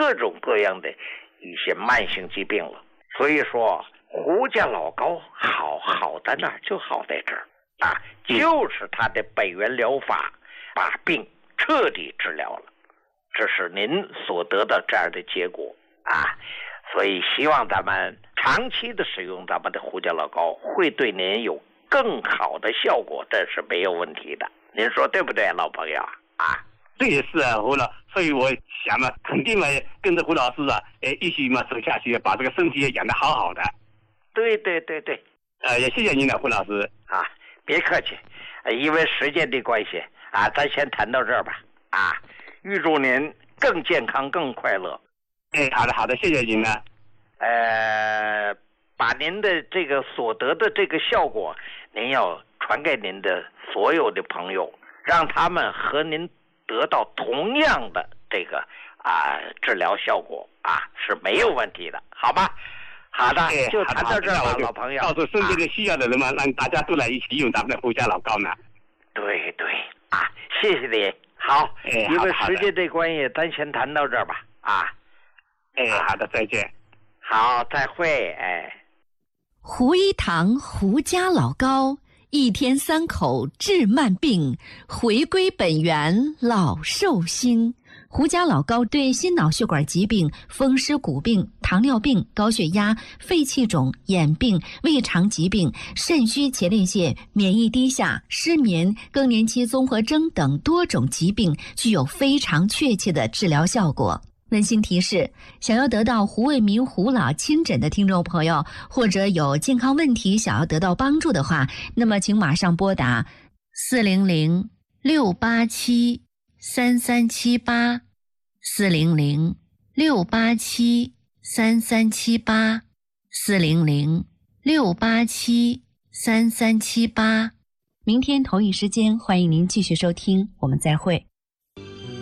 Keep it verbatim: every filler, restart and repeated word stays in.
各种各样的一些慢性疾病了。所以说胡家老膏好好在哪儿就好在这儿啊，就是它的本源疗法把病彻底治疗了，这是您所得到这样的结果啊。所以希望咱们长期的使用咱们的胡家老膏会对您有更好的效果，这是没有问题的。您说对不对，老朋友啊？ 这也是啊，胡老，所以我想嘛，肯定嘛，跟着胡老师啊，哎，一起嘛走下去，把这个身体养得好好的。 对对对对， 呃，也谢谢您了，胡老师啊，别客气，因为时间的关系啊，咱先谈到这儿吧。啊，预祝您更健康、更快乐。 哎，好的好的，谢谢您呢。 呃，把您的这个所得的这个效果，您要传给您的所有的朋友，让他们和您得到同样的这个啊治疗效果啊，是没有问题的，好吧？好的， 哎、 就谈到这儿吧，老朋友。 告诉身边的需要的人们，啊、让大家都来一起用咱们的胡家老膏呢。 对对啊，谢谢你。好， 哎、 因为时间的关系，咱先谈到这儿吧。啊， 哎，好的，再见。 好，再会。哎， 胡一堂胡家老膏，一天三口治慢病，回归本源老寿星。胡家老膏对心脑血管疾病、风湿骨病、糖尿病、高血压、肺气肿、眼病、胃肠疾病、肾虚前列腺、免疫低下、失眠、更年期综合征等多种疾病具有非常确切的治疗效果。温馨提示：想要得到胡卫民胡老亲诊的听众朋友，或者有健康问题想要得到帮助的话，那么请马上拨打四零零六八七三三七八四零零六八七三三七八四零零六八七三三七八。明天同一时间，欢迎您继续收听，我们再会。